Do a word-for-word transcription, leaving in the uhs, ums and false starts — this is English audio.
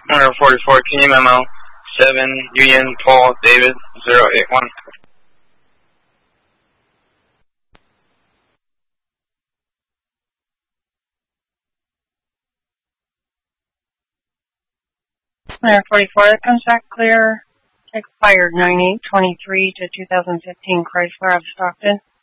one forty-four, Key Memo, seven, Union, Paul, David, zero eight one. one forty-four, that comes back clear. Expired nine eight twenty-three to two thousand fifteen Chrysler of Stockton.